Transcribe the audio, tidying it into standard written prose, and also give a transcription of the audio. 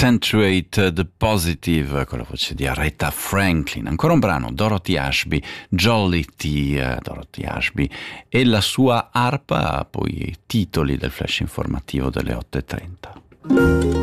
Accentuate the Positive, con la voce di Aretha Franklin. Ancora un brano, Dorothy Ashby, Jollity, Dorothy Ashby e la sua arpa, poi i titoli del flash informativo delle 8:30.